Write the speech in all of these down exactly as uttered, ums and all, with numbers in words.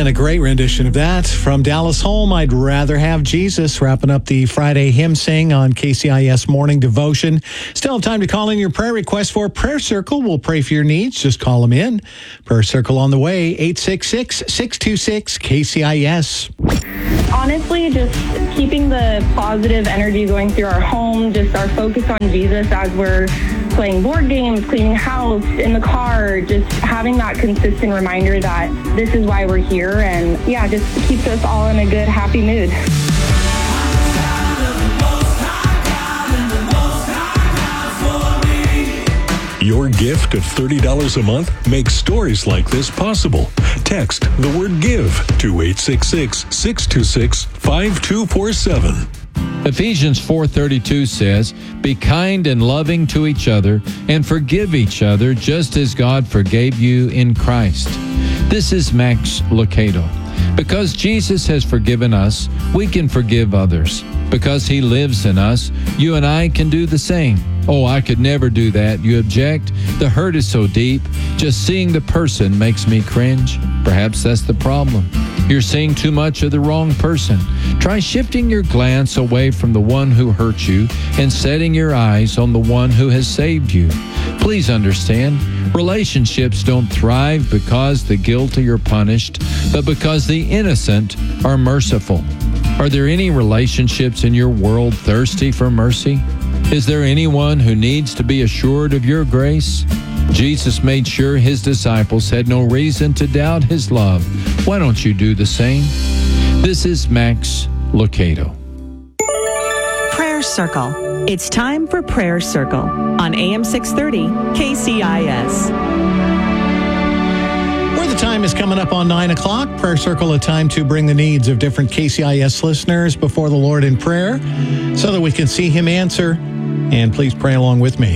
And a great rendition of that from Dallas Holm, I'd Rather Have Jesus, wrapping up the Friday hymn sing on K C I S Morning Devotion. Still have time to call in your prayer request for Prayer Circle. We'll pray for your needs. Just call them in. Prayer Circle on the way, eight six six, six two six, K C I S. Honestly, just keeping the positive energy going through our home, just our focus on Jesus as we're playing board games, cleaning house, in the car, just having that consistent reminder that this is why we're here, and yeah, just keeps us all in a good, happy mood. Your gift of thirty dollars a month makes stories like this possible. Text the word GIVE to eight six six, six two six, five two four seven. Ephesians four thirty-two says, "Be kind and loving to each other and forgive each other just as God forgave you in Christ." This is Max Lucado. Because Jesus has forgiven us, we can forgive others. Because He lives in us, you and I can do the same. "Oh, I could never do that," you object. "The hurt is so deep. Just seeing the person makes me cringe." Perhaps that's the problem. You're seeing too much of the wrong person. Try shifting your glance away from the one who hurt you and setting your eyes on the one who has saved you. Please understand, relationships don't thrive because the guilty are punished, but because the innocent are merciful. Are there any relationships in your world thirsty for mercy? Is there anyone who needs to be assured of your grace? Jesus made sure His disciples had no reason to doubt His love. Why don't you do the same? This is Max Lucado. Prayer Circle. It's time for Prayer Circle on A M six thirty K C I S. Where the time is coming up on nine o'clock. Prayer Circle, a time to bring the needs of different K C I S listeners before the Lord in prayer so that we can see Him answer. And please pray along with me.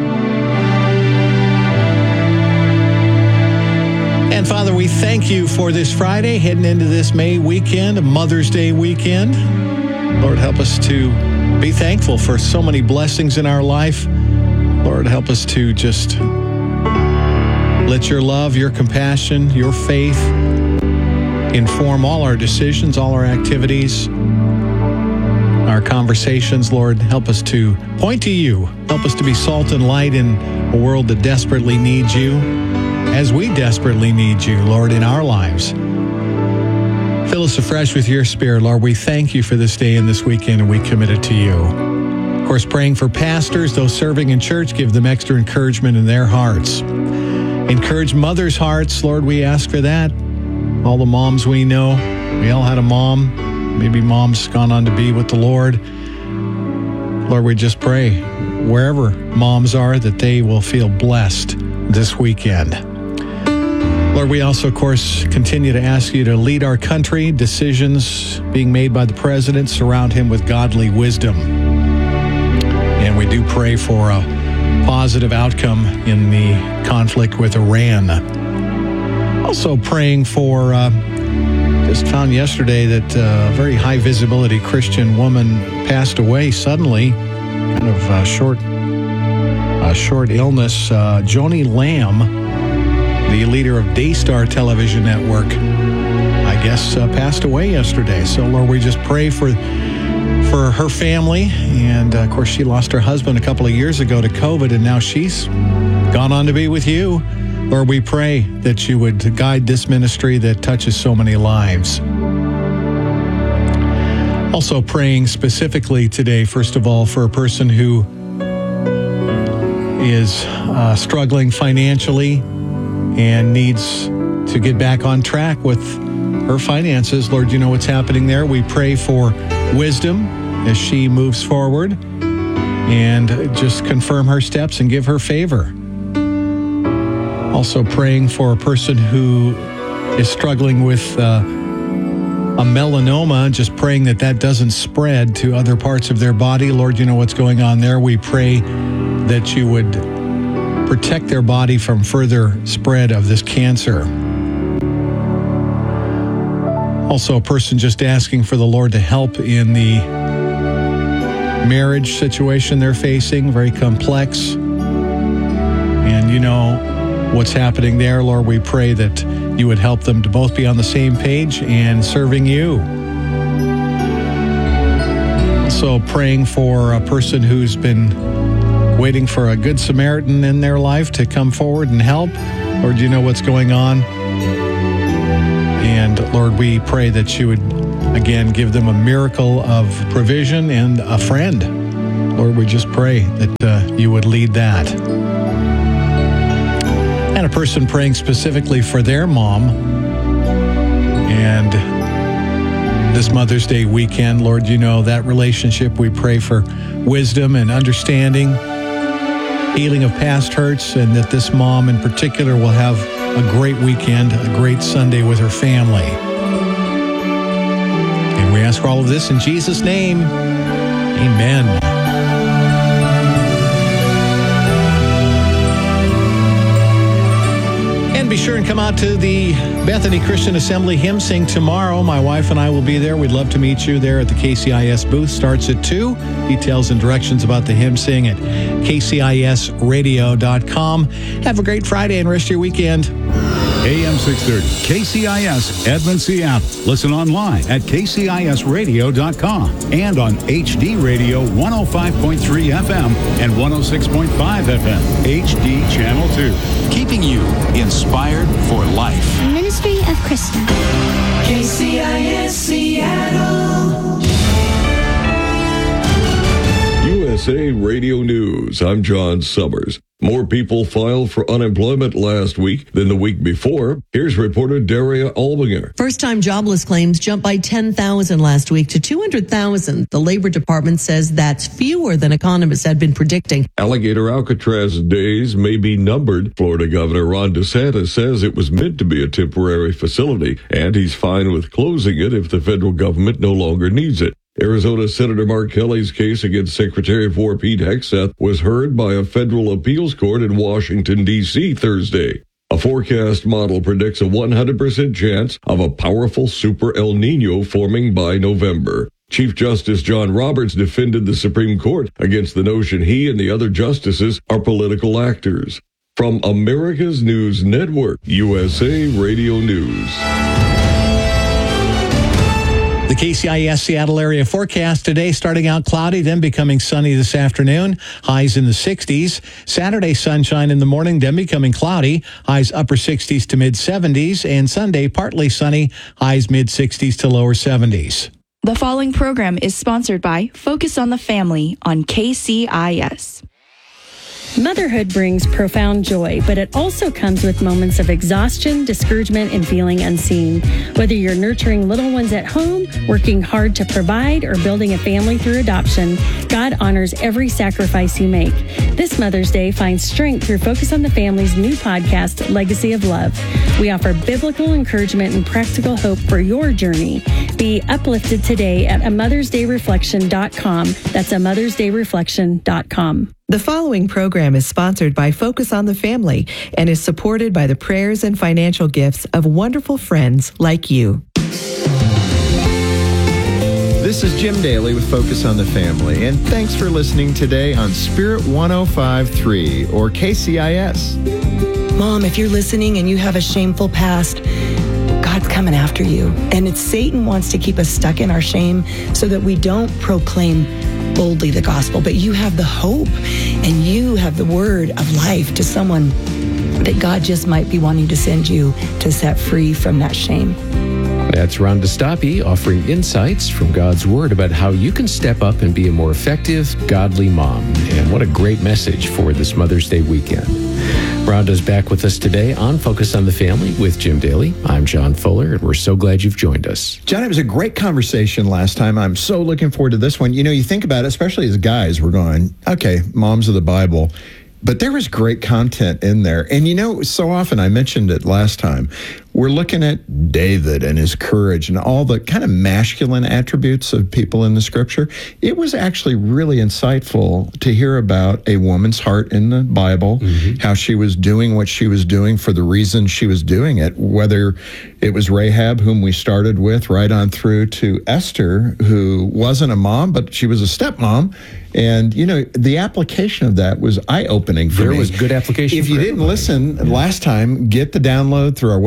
And Father, we thank You for this Friday, heading into this May weekend, Mother's Day weekend. Lord, help us to be thankful for so many blessings in our life. Lord, help us to just let Your love, Your compassion, Your faith inform all our decisions, all our activities, our conversations. Lord, help us to point to You. Help us to be salt and light in a world that desperately needs You, as we desperately need You, Lord, in our lives. Fill us afresh with Your Spirit, Lord. We thank You for this day and this weekend, and we commit it to You. Of course, praying for pastors, those serving in church, give them extra encouragement in their hearts. Encourage mothers' hearts, Lord, we ask for that. All the moms we know, we all had a mom. Maybe mom's gone on to be with the Lord. Lord, we just pray, wherever moms are, that they will feel blessed this weekend. Lord, we also, of course, continue to ask You to lead our country. Decisions being made by the president, surround him with godly wisdom. And we do pray for a positive outcome in the conflict with Iran. Also praying for, uh, just found yesterday that a very high visibility Christian woman passed away suddenly, kind of a short, a short illness. Uh, Joni Lamb, the leader of Daystar Television Network, I guess uh, passed away yesterday. So Lord, we just pray for for her family. And uh, of course, she lost her husband a couple of years ago to COVID, and now she's gone on to be with You. Lord, we pray that You would guide this ministry that touches so many lives. Also praying specifically today, first of all, for a person who is uh, struggling financially and needs to get back on track with her finances. Lord, You know what's happening there. We pray for wisdom as she moves forward, and just confirm her steps and give her favor. Also praying for a person who is struggling with uh, a melanoma, just praying that that doesn't spread to other parts of their body. Lord, You know what's going on there. We pray that You would protect their body from further spread of this cancer. Also, a person just asking for the Lord to help in the marriage situation they're facing, very complex. And You know what's happening there. Lord, we pray that you would help them to both be on the same page and serving you. Also praying for a person who's been waiting for a good Samaritan in their life to come forward and help. Lord, you know what's going on. And Lord, we pray that you would, again, give them a miracle of provision and a friend. Lord, we just pray that uh, you would lead that. And a person praying specifically for their mom. And this Mother's Day weekend, Lord, you know that relationship. We pray for wisdom and understanding, healing of past hurts, and that this mom in particular will have a great weekend, a great Sunday with her family. And we ask for all of this in Jesus' name. Amen. And be sure and come out to the Bethany Christian Assembly hymn sing tomorrow. My wife and I will be there. We'd love to meet you there at the K C I S booth. Starts at two. Details and directions about the hymn sing at K C I S radio dot com. Have a great Friday and rest of your weekend. A M six thirty, K C I S, Edmond, Seattle. Listen online at K C I S radio dot com and on H D Radio one oh five point three F M and one oh six point five F M, H D Channel two. Keeping you inspired for life. Ministry of Krista. K C I S Seattle. U S A Radio News. I'm John Summers. More people filed for unemployment last week than the week before. Here's reporter Daria Albinger. First-time jobless claims jumped by ten thousand last week to two hundred thousand. The Labor Department says that's fewer than economists had been predicting. Alligator Alcatraz days may be numbered. Florida Governor Ron DeSantis says it was meant to be a temporary facility, and he's fine with closing it if the federal government no longer needs it. Arizona Senator Mark Kelly's case against Secretary of War Pete Hegseth was heard by a federal appeals court in Washington, D C Thursday. A forecast model predicts a one hundred percent chance of a powerful super El Nino forming by November. Chief Justice John Roberts defended the Supreme Court against the notion he and the other justices are political actors. From America's News Network, U S A Radio News. The K C I S Seattle area forecast today starting out cloudy, then becoming sunny this afternoon. Highs in the sixties. Saturday, sunshine in the morning, then becoming cloudy. Highs upper sixties to mid seventies. And Sunday, partly sunny. Highs mid sixties to lower seventies. The following program is sponsored by Focus on the Family on K C I S. Motherhood brings profound joy, but it also comes with moments of exhaustion, discouragement, and feeling unseen. Whether you're nurturing little ones at home, working hard to provide, or building a family through adoption, God honors every sacrifice you make. This Mother's Day, find strength through Focus on the Family's new podcast, Legacy of Love. We offer biblical encouragement and practical hope for your journey. Be uplifted today at a mothers day reflection dot com. That's a mothers day reflection dot com. The following program is sponsored by Focus on the Family and is supported by the prayers and financial gifts of wonderful friends like you. This is Jim Daly with Focus on the Family, and thanks for listening today on Spirit one oh five point three or K C I S. Mom, if you're listening and you have a shameful past, God's coming after you. And it's Satan wants to keep us stuck in our shame so that we don't proclaim boldly the gospel, but you have the hope and you have the word of life to someone that God just might be wanting to send you to set free from that shame. That's Rhonda Stoppe offering insights from God's Word about how you can step up and be a more effective, godly mom. And what a great message for this Mother's Day weekend. Rhonda's back with us today on Focus on the Family with Jim Daly. I'm John Fuller, and we're so glad you've joined us. John, it was a great conversation last time. I'm so looking forward to this one. You know, you think about it, especially as guys, we're going, okay, moms of the Bible. But there was great content in there. And you know, so often, I mentioned it last time, we're looking at David and his courage and all the kind of masculine attributes of people in the scripture. It was actually really insightful to hear about a woman's heart in the Bible, mm-hmm. how she was doing what she was doing for the reason she was doing it, whether it was Rahab, whom we started with, right on through to Esther, who wasn't a mom, but she was a stepmom. And, you know, the application of that was eye-opening for there me. There was good application If for you everybody. didn't listen last time, get the download through our website,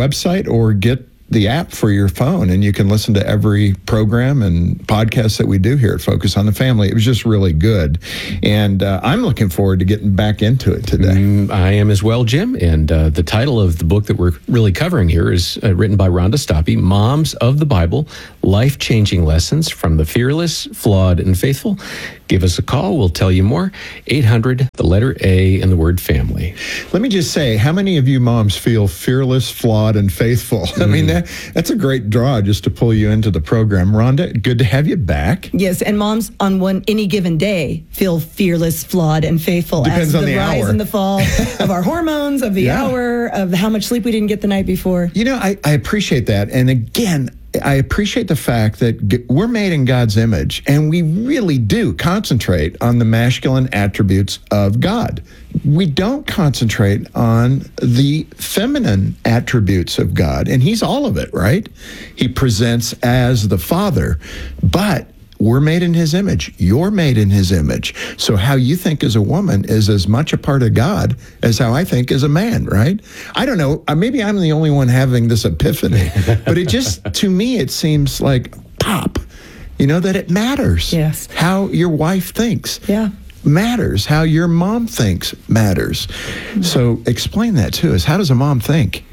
website or get the app for your phone, and you can listen to every program and podcast that we do here at Focus on the Family. It was just really good, and uh, I'm looking forward to getting back into it today. Mm, I am as well, Jim, and uh, the title of the book that we're really covering here is uh, written by Rhonda Stoppe, Moms of the Bible, Life-Changing Lessons from the Fearless, Flawed, and Faithful. Give us a call. We'll tell you more. eight hundred, the letter A, and the word family. Let me just say, how many of you moms feel fearless, flawed, and faithful? Mm. I mean, that, that's a great draw just to pull you into the program. Rhonda, good to have you back. Yes, and moms on one any given day feel fearless, flawed, and faithful. Depends as on the, the rise hour. and the fall of our hormones, of the Yeah. hour, of how much sleep we didn't get the night before. You know, I, I appreciate that. And again, I appreciate the fact that g- we're made in God's image, and we really do concentrate on the masculine attributes of God. We don't concentrate on the feminine attributes of God, and He's all of it, right? He presents as the Father, but we're made in His image. You're made in His image. So how you think as a woman is as much a part of God as how I think as a man, right? I don't know. uh, Maybe I'm the only one having this epiphany, but it just, to me, it seems like pop, you know, that it matters. Yes. How your wife thinks. Yeah. Matters. How your mom thinks matters. So explain that to us. How does a mom think?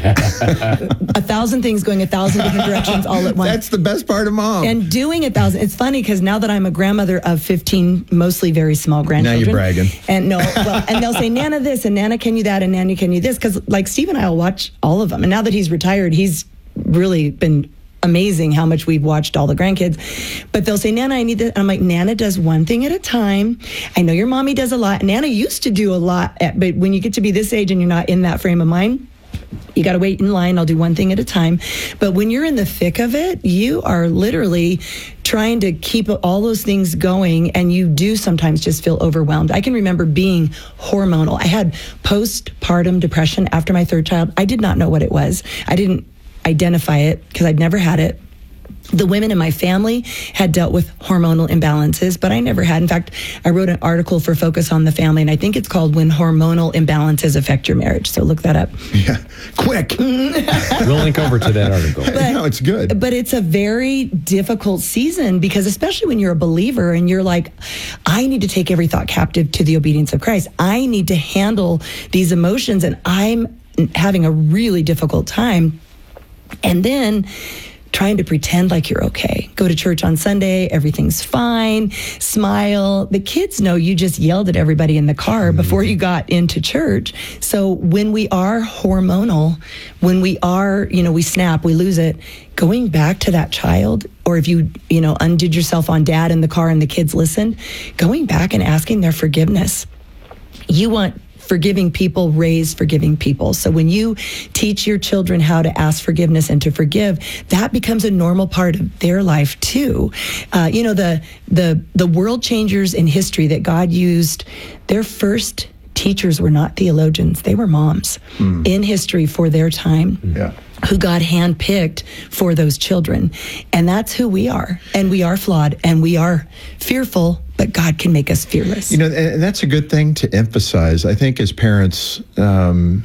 A thousand things going a thousand different directions all at once. That's the best part of mom. And doing a thousand. It's funny because now that I'm a grandmother of fifteen, mostly very small grandchildren. Now you're bragging. And no, well, and they'll say, Nana this, and Nana, can you that, and Nana, can you this? Because like Steve and I will watch all of them. And now that he's retired, he's really been amazing how much we've watched all the grandkids. But they'll say, Nana, I need this. And I'm like, Nana does one thing at a time. I know your mommy does a lot. Nana used to do a lot, at, but when you get to be this age and you're not in that frame of mind, you got to wait in line. I'll do one thing at a time. But when you're in the thick of it, you are literally trying to keep all those things going, and you do sometimes just feel overwhelmed. I can remember being hormonal. I had postpartum depression after my third child. I did not know what it was. I didn't identify it because I'd never had it. The women in my family had dealt with hormonal imbalances, but I never had. In fact, I wrote an article for Focus on the Family, and I think it's called When Hormonal Imbalances Affect Your Marriage. So look that up. Yeah, quick. We'll link over to that article. But, no, it's good. But it's a very difficult season because especially when you're a believer and you're like, I need to take every thought captive to the obedience of Christ. I need to handle these emotions, and I'm having a really difficult time. And then trying to pretend like you're okay. Go to church on Sunday, everything's fine, smile. The kids know you just yelled at everybody in the car before you got into church. So when we are hormonal, when we are, you know, we snap, we lose it, going back to that child, or if you, you know, undid yourself on dad in the car and the kids listened, going back and asking their forgiveness. You want forgiving people raise forgiving people. So when you teach your children how to ask forgiveness and to forgive, that becomes a normal part of their life too. Uh, you know, the the the world changers in history that God used, their first teachers were not theologians; they were moms mm. in history for their time. Yeah. Who God handpicked for those children. And that's who we are. And we are flawed and we are fearful, but God can make us fearless. You know, and that's a good thing to emphasize. I think as parents, um,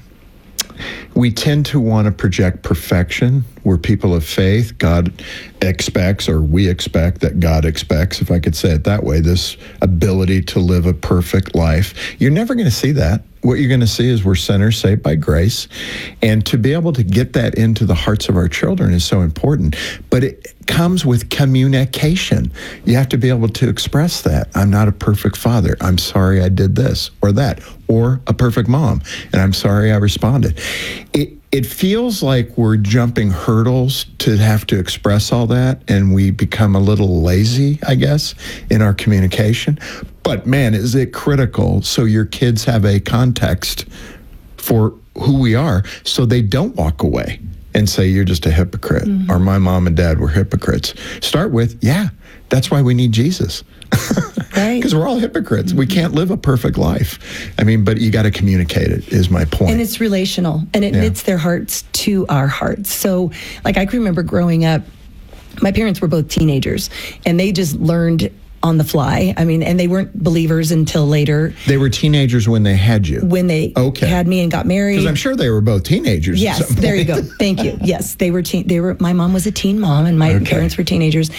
we tend to want to project perfection. We're people of faith. God expects, or we expect that God expects, if I could say it that way, this ability to live a perfect life. You're never going to see that. What you're going to see is we're sinners saved by grace. And to be able to get that into the hearts of our children is so important. But it comes with communication. You have to be able to express that. I'm not a perfect father. I'm sorry I did this or that. Or a perfect mom. And I'm sorry I responded. It It feels like we're jumping hurdles to have to express all that, and we become a little lazy, I guess, in our communication. But man, is it critical so your kids have a context for who we are so they don't walk away and say, you're just a hypocrite, mm-hmm. or my mom and dad were hypocrites. Start with, yeah, that's why we need Jesus. Right. Because we're all hypocrites. We can't live a perfect life. I mean, but you got to communicate it, is my point. And it's relational, and it Yeah. knits their hearts to our hearts. So, like, I can remember growing up, my parents were both teenagers, and they just learned on the fly. I mean, and they weren't believers until later. They were teenagers when they had you. When they okay. had me and got married. Because I'm sure they were both teenagers. Yes, there you go. Thank you. Yes, they were. Teen, they were. My mom was a teen mom, and my okay. parents were teenagers.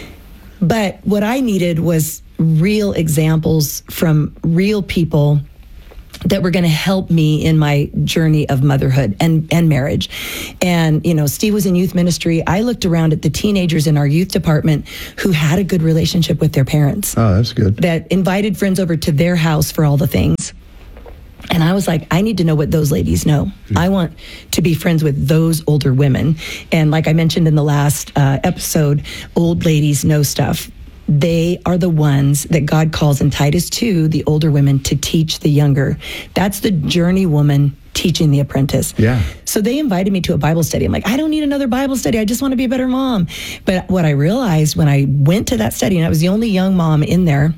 But what I needed was real examples from real people that were going to help me in my journey of motherhood and, and marriage. And, you know, Steve was in youth ministry. I looked around at the teenagers in our youth department who had a good relationship with their parents. Oh, that's good. That invited friends over to their house for all the things. And I was like, I need to know what those ladies know. Mm-hmm. I want to be friends with those older women. And like I mentioned in the last uh, episode, old ladies know stuff. They are the ones that God calls in Titus two, the older women, to teach the younger. That's the journey woman teaching the apprentice. Yeah. So they invited me to a Bible study. I'm like, I don't need another Bible study. I just want to be a better mom. But what I realized when I went to that study, and I was the only young mom in there,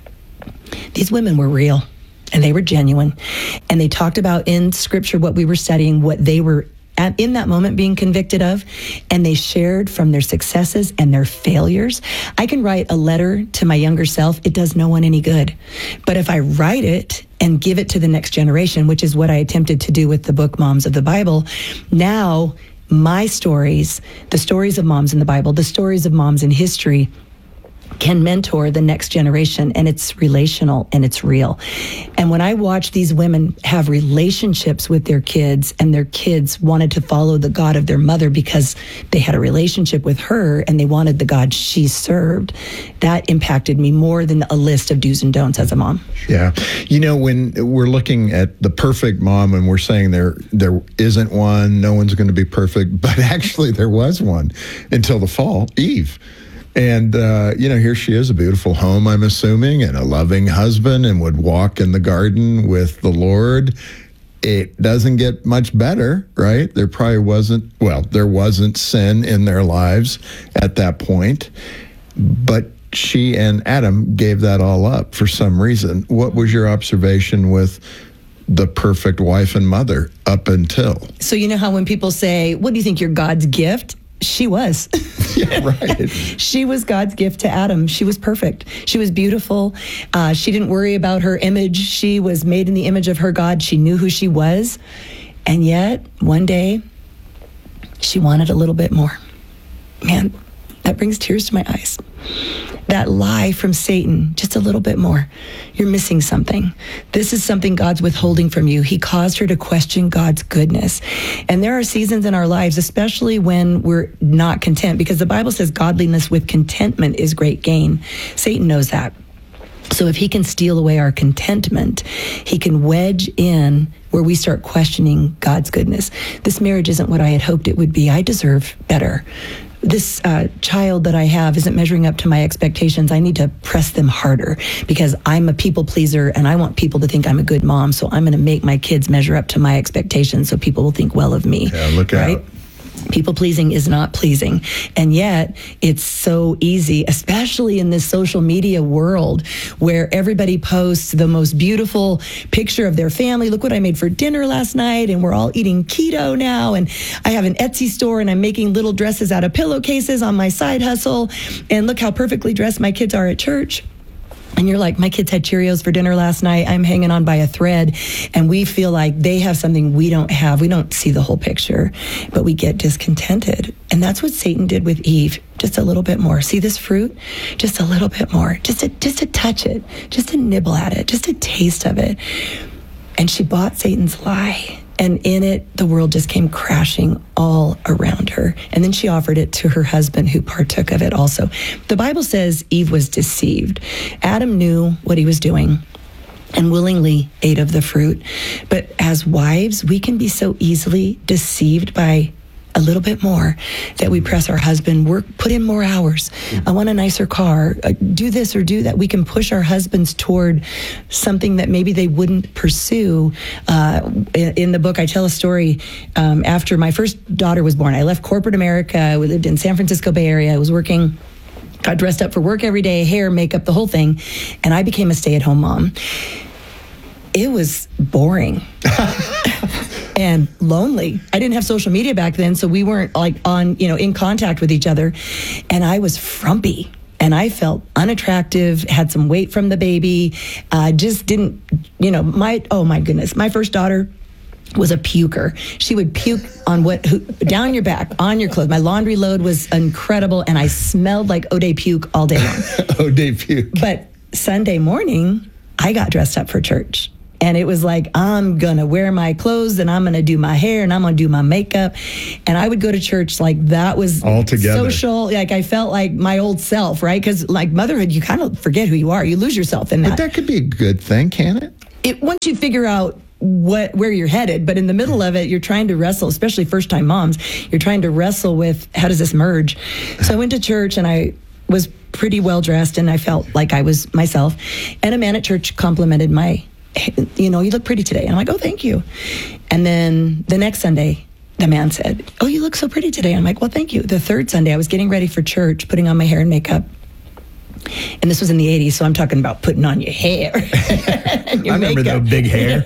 these women were real and they were genuine. And they talked about in Scripture what we were studying, what they were at, in that moment being convicted of, and they shared from their successes and their failures. I can write a letter to my younger self. It does no one any good. But if I write it and give it to the next generation, which is what I attempted to do with the book Moms of the Bible, now my stories, the stories of moms in the Bible, the stories of moms in history, can mentor the next generation, and it's relational and it's real. And when I watch these women have relationships with their kids, and their kids wanted to follow the God of their mother because they had a relationship with her and they wanted the God she served, that impacted me more than a list of do's and don'ts as a mom. Yeah. You know, when we're looking at the perfect mom and we're saying there there isn't one, no one's going to be perfect, but actually there was one until the fall, Eve. And, uh, you know, here she is, a beautiful home, I'm assuming, and a loving husband, and would walk in the garden with the Lord. It doesn't get much better, right? There probably wasn't, well, there wasn't sin in their lives at that point. But she and Adam gave that all up for some reason. What was your observation with the perfect wife and mother up until? So you know how when people say, what do you think, you're God's gift? She was. Yeah, right. She was God's gift to Adam. She was perfect. She was beautiful. Uh, she didn't worry about her image. She was made in the image of her God. She knew who she was. And yet, one day, she wanted a little bit more. Man, that brings tears to my eyes. That lie from Satan, just a little bit more. You're missing something. This is something God's withholding from you. He caused her to question God's goodness. And there are seasons in our lives, especially when we're not content, because the Bible says godliness with contentment is great gain. Satan knows that. So if he can steal away our contentment, he can wedge in where we start questioning God's goodness. This marriage isn't what I had hoped it would be. I deserve better. This uh, child that I have isn't measuring up to my expectations. I need to press them harder because I'm a people pleaser and I want people to think I'm a good mom. So I'm going to make my kids measure up to my expectations so people will think well of me. Yeah, look right? out. People pleasing is not pleasing. And yet it's so easy, especially in this social media world where everybody posts the most beautiful picture of their family. Look what I made for dinner last night. And we're all eating keto now. And I have an Etsy store and I'm making little dresses out of pillowcases on my side hustle. And look how perfectly dressed my kids are at church. And you're like, my kids had Cheerios for dinner last night. I'm hanging on by a thread. And we feel like they have something we don't have. We don't see the whole picture, but we get discontented. And that's what Satan did with Eve. Just a little bit more. See this fruit? Just a little bit more. Just to, just to touch it. Just to nibble at it. Just a taste of it. And she bought Satan's lie. And in it, the world just came crashing all around her. And then she offered it to her husband, who partook of it also. The Bible says Eve was deceived. Adam knew what he was doing and willingly ate of the fruit. But as wives, we can be so easily deceived by a little bit more that we press our husband, work, put in more hours. I want a nicer car, uh, do this or do that. We can push our husbands toward something that maybe they wouldn't pursue. Uh, in, in the book, I tell a story um, after my first daughter was born. I left corporate America. We lived in San Francisco Bay Area. I was working, got dressed up for work every day, hair, makeup, the whole thing. And I became a stay-at-home mom. It was boring. And lonely. I didn't have social media back then, so we weren't like on, you know, in contact with each other. And I was frumpy. And I felt unattractive, had some weight from the baby, uh, just didn't, you know, my, oh my goodness, my first daughter was a puker. She would puke on what, who, down your back, on your clothes. My laundry load was incredible, and I smelled like O'Day puke all day long. O'Day puke. But Sunday morning, I got dressed up for church. And it was like, I'm going to wear my clothes, and I'm going to do my hair, and I'm going to do my makeup. And I would go to church like that was all together. Social. Like I felt like my old self, right? Because like motherhood, you kind of forget who you are. You lose yourself in that. But that could be a good thing, can it? It once you figure out what where you're headed, but in the middle of it, you're trying to wrestle, especially first-time moms, you're trying to wrestle with how does this merge? So I went to church, and I was pretty well dressed, and I felt like I was myself. And a man at church complimented my, you know, you look pretty today. And I'm like, oh, thank you. And then the next Sunday, the man said, oh, you look so pretty today. I'm like, well, thank you. The third Sunday, I was getting ready for church, putting on my hair and makeup. And this was in the eighties, so I'm talking about putting on your hair. and your I remember makeup. the big hair.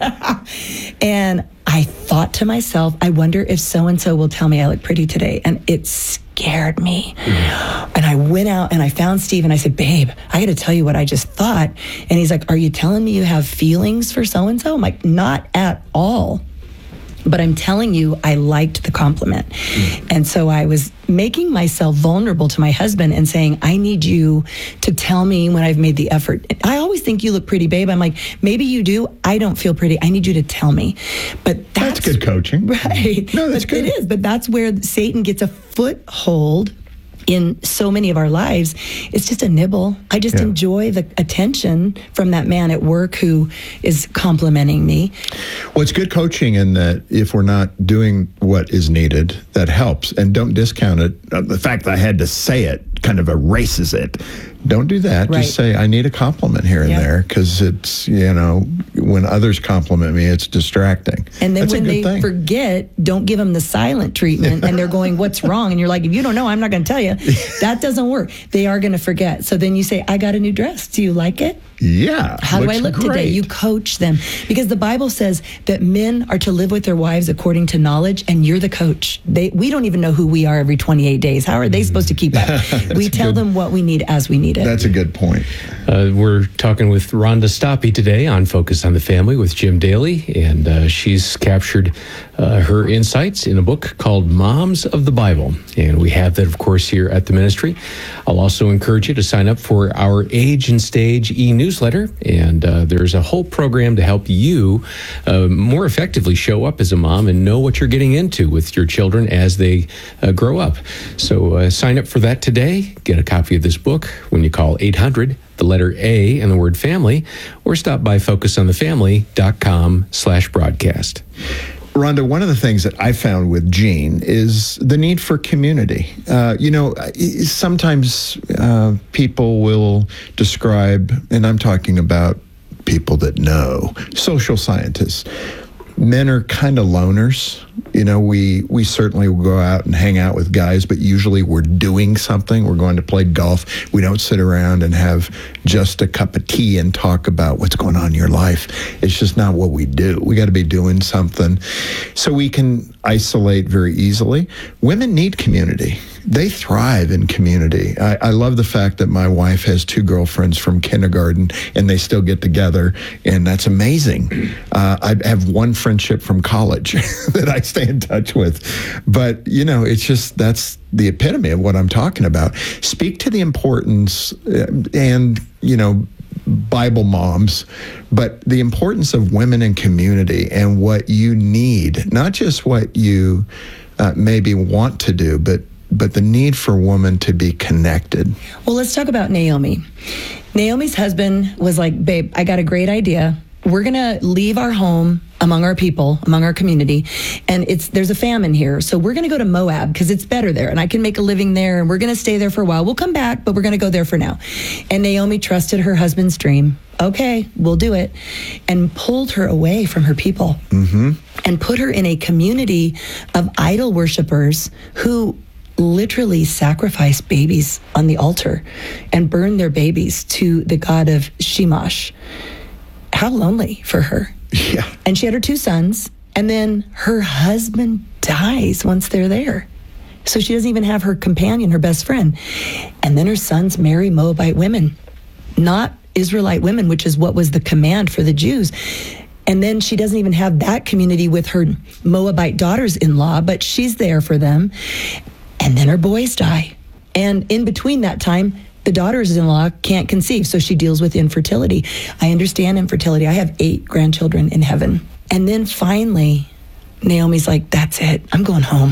And I thought to myself, I wonder if so-and-so will tell me I look pretty today. And it scared me. Mm. And I went out and I found Steve and I said, babe, I got to tell you what I just thought. And he's like, are you telling me you have feelings for so-and-so? I'm like, not at all. But I'm telling you, I liked the compliment. Mm. And so I was making myself vulnerable to my husband and saying, I need you to tell me when I've made the effort. I always think you look pretty, babe. I'm like, maybe you do. I don't feel pretty. I need you to tell me. But that's, that's good coaching. Right. No, that's but good. It is. But that's where Satan gets a foothold in so many of our lives. It's just a nibble. I just yeah. enjoy the attention from that man at work who is complimenting me. Well, it's good coaching in that if we're not doing what is needed, that helps. And don't discount it. The fact that I had to say it kind of erases it. Don't do that. Right. Just say, I need a compliment here and yeah. there, because it's, you know, when others compliment me, it's distracting. And then That's when they thing. forget, don't give them the silent treatment and they're going, what's wrong? And you're like, if you don't know, I'm not going to tell you. That doesn't work. They are going to forget. So then you say, I got a new dress. Do you like it? Yeah. How do I look great. today? You coach them. Because the Bible says that men are to live with their wives according to knowledge, and you're the coach. They We don't even know who we are every twenty-eight days. How are they supposed to keep up? We tell good, them what we need as we need it. That's a good point. Uh, we're talking with Rhonda Stoppe today on Focus on the Family with Jim Daly, and uh, she's captured uh, her insights in a book called Moms of the Bible. And we have that, of course, here at the ministry. I'll also encourage you to sign up for our Age and Stage e-newsletter, and uh, there's a whole program to help you uh, more effectively show up as a mom and know what you're getting into with your children as they uh, grow up. So uh, sign up for that today. Get a copy of this book when you call eight hundred, the letter A and the word family, or stop by focusonthefamily.com slash broadcast. Rhonda, one of the things that I found with Jean is the need for community. Uh, you know, sometimes uh, people will describe, and I'm talking about people that know, social scientists. Men are kind of loners. You know, we we certainly will go out and hang out with guys, but usually we're doing something. We're going to play golf. We don't sit around and have just a cup of tea and talk about what's going on in your life. It's just not what we do. We got to be doing something. So we can isolate very easily. Women need community. They thrive in community. I, I love the fact that my wife has two girlfriends from kindergarten and they still get together, and that's amazing. Uh, I have one friendship from college that I stay in touch with. But, you know, it's just, that's the epitome of what I'm talking about. Speak to the importance uh, and, you know, Bible moms, but the importance of women in community and what you need, not just what you uh, maybe want to do, but but the need for women to be connected. Well, let's talk about Naomi. Naomi's husband was like, babe, I got a great idea. We're going to leave our home among our people, among our community, and it's there's a famine here. So we're going to go to Moab because it's better there, and I can make a living there, and we're going to stay there for a while. We'll come back, but we're going to go there for now. And Naomi trusted her husband's dream. Okay, we'll do it. And pulled her away from her people mm-hmm. and put her in a community of idol worshipers who literally sacrifice babies on the altar and burn their babies to the god of Shamash. How lonely for her. Yeah. And she had her two sons, and then her husband dies once they're there. So she doesn't even have her companion, her best friend. And then her sons marry Moabite women, not Israelite women, which is what was the command for the Jews. And then she doesn't even have that community with her Moabite daughters-in-law, but she's there for them. And then her boys die. And in between that time, the daughters-in-law can't conceive, so she deals with infertility. I understand infertility. I have eight grandchildren in heaven. And then finally, Naomi's like, that's it. I'm going home.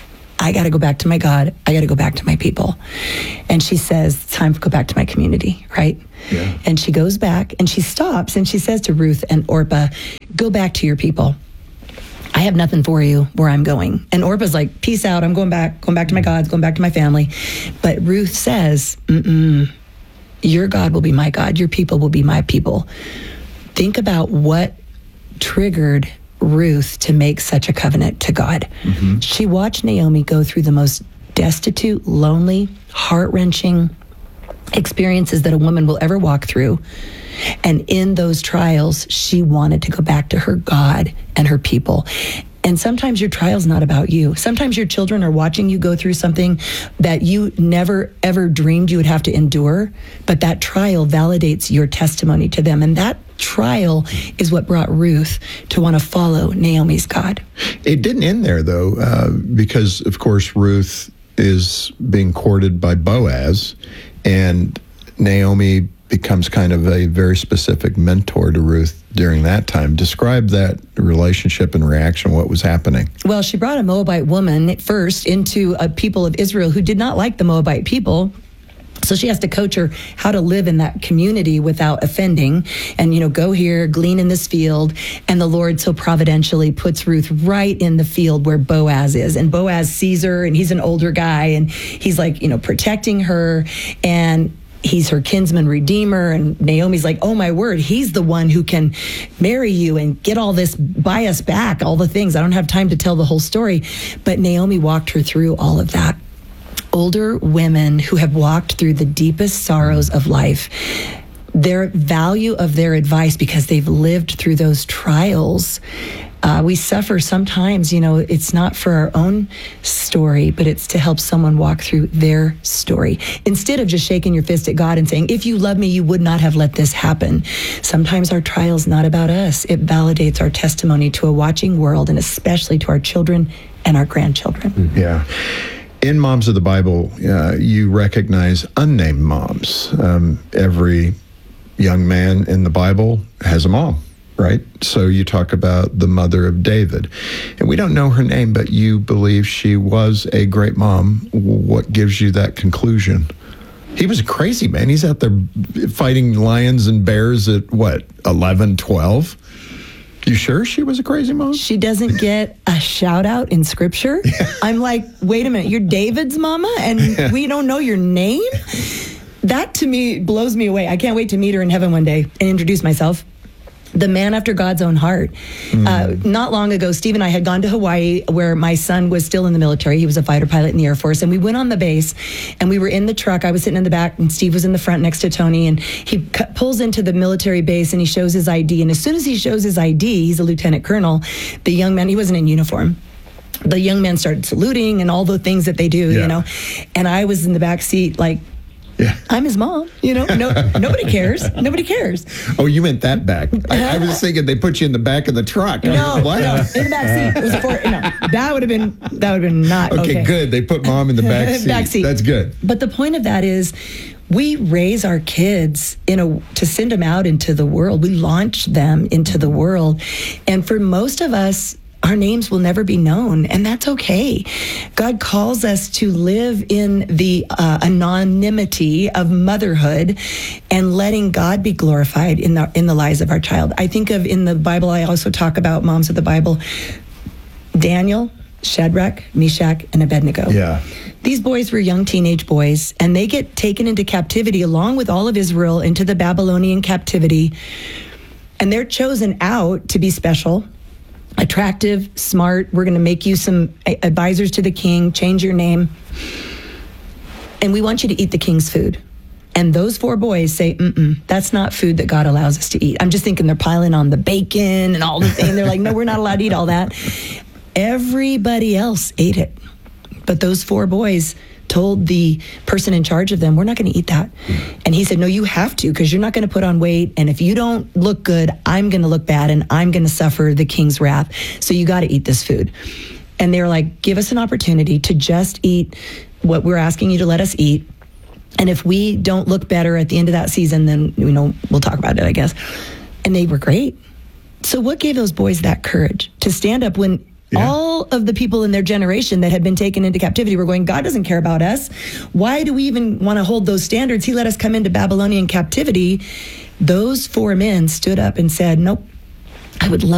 I got to go back to my God. I got to go back to my people. And she says, it's time to go back to my community, right? Yeah. And she goes back and she stops and she says to Ruth and Orpah, go back to your people. I have nothing for you where I'm going. And Orpah's like, peace out. I'm going back, going back to my gods, going back to my family. But Ruth says, mm-mm, your God will be my God. Your people will be my people. Think about what triggered Ruth to make such a covenant to God. Mm-hmm. She watched Naomi go through the most destitute, lonely, heart-wrenching experiences that a woman will ever walk through. And in those trials, she wanted to go back to her God and her people. And sometimes your trial's not about you. Sometimes your children are watching you go through something that you never, ever dreamed you would have to endure. But that trial validates your testimony to them. And that trial is what brought Ruth to want to follow Naomi's God. It didn't end there, though, uh, because, of course, Ruth is being courted by Boaz, and Naomi becomes kind of a very specific mentor to Ruth during that time. Describe that relationship and reaction, what was happening. Well, she brought a Moabite woman first into a people of Israel who did not like the Moabite people. So she has to coach her how to live in that community without offending and, you know, go here, glean in this field. And the Lord so providentially puts Ruth right in the field where Boaz is. And Boaz sees her, and he's an older guy, and he's like, you know, protecting her, and he's her kinsman redeemer. And Naomi's like, oh my word, he's the one who can marry you and get all this, buy us back, all the things. I don't have time to tell the whole story. But Naomi walked her through all of that. Older women who have walked through the deepest sorrows of life, their value of their advice, because they've lived through those trials. Uh, we suffer sometimes, you know, it's not for our own story, but it's to help someone walk through their story. Instead of just shaking your fist at God and saying, if you love me, you would not have let this happen. Sometimes our trial's not about us. It validates our testimony to a watching world, and especially to our children and our grandchildren. Yeah. In Moms of the Bible, uh, you recognize unnamed moms. Um, every young man in the Bible has a mom, right? So you talk about the mother of David. And we don't know her name, but you believe she was a great mom. What gives you that conclusion? He was a crazy man. He's out there fighting lions and bears at, what, eleven, twelve? You sure she was a crazy mom? She doesn't get a shout out in scripture. Yeah. I'm like, wait a minute, you're David's mama and yeah. we don't know your name? That to me blows me away. I can't wait to meet her in heaven one day and introduce myself. The man after God's own heart. Mm. Uh, not long ago, Steve and I had gone to Hawaii, where my son was still in the military. He was a fighter pilot in the Air Force. And we went on the base, and we were in the truck. I was sitting in the back, and Steve was in the front next to Tony. And he cu- pulls into the military base, and he shows his I D. And as soon as he shows his I D, he's a lieutenant colonel. The young man, he wasn't in uniform. The young man started saluting and all the things that they do, yeah. you know. And I was in the back seat, like, yeah. I'm his mom, you know, no, nobody cares. Nobody cares. Oh, you meant that back. I, I was thinking they put you in the back of the truck. No, what? no, in the back seat. It was for, no, that would have been, that would have been not okay. Okay, good. They put mom in the back seat. back seat. That's good. But the point of that is, we raise our kids in a to send them out into the world. We launch them into the world. And for most of us, our names will never be known, and that's okay. God calls us to live in the uh, anonymity of motherhood and letting God be glorified in the in the lives of our child. I think of in the Bible, I also talk about moms of the Bible, Daniel, Shadrach, Meshach, and Abednego. Yeah. These boys were young teenage boys, and they get taken into captivity along with all of Israel into the Babylonian captivity, and they're chosen out to be special, attractive, smart. We're going to make you some advisors to the king, change your name. And we want you to eat the king's food. And those four boys say, mm-mm, that's not food that God allows us to eat. I'm just thinking they're piling on the bacon and all the things. They're like, no, we're not allowed to eat all that. Everybody else ate it. But those four boys told the person in charge of them, we're not going to eat that. And he said, no, you have to, because you're not going to put on weight. And if you don't look good, I'm going to look bad and I'm going to suffer the king's wrath. So you got to eat this food. And they were like, give us an opportunity to just eat what we're asking you to let us eat. And if we don't look better at the end of that season, then, you know, we'll talk about it, I guess. And they were great. So what gave those boys that courage to stand up when yeah. all of the people in their generation that had been taken into captivity were going, God doesn't care about us. Why do we even want to hold those standards? He let us come into Babylonian captivity. Those four men stood up and said, nope, I would love